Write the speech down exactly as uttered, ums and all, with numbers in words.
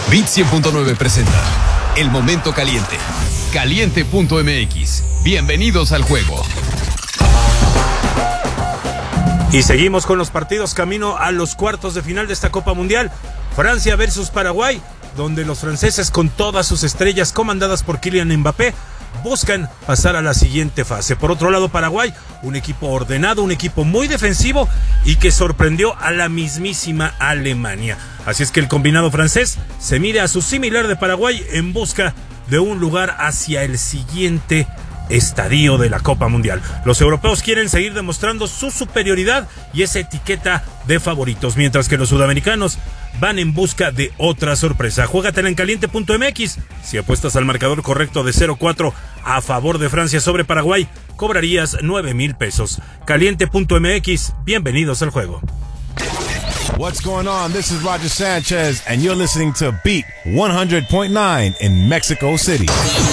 Bit cien punto nueve presenta El Momento Caliente. Caliente punto m x. Bienvenidos al juego. Y seguimos con los partidos camino a los cuartos de final de esta Copa Mundial. Francia versus Paraguay, donde los franceses, con todas sus estrellas comandadas por Kylian Mbappé, buscan pasar a la siguiente fase. Por otro lado, Paraguay, un equipo ordenado, un equipo muy defensivo y que sorprendió a la mismísima Alemania. Así es que el combinado francés se mide a su similar de Paraguay en busca de un lugar hacia el siguiente estadio de la Copa Mundial. Los europeos quieren seguir demostrando su superioridad y esa etiqueta de favoritos, mientras que los sudamericanos van en busca de otra sorpresa. Juégatela en caliente punto m x. Si apuestas al marcador correcto de cero cuatro a favor de Francia sobre Paraguay, cobrarías nueve mil pesos. caliente punto m x, bienvenidos al juego. What's going on? This is Roger Sanchez, and you're listening to Beat one hundred point nine in Mexico City.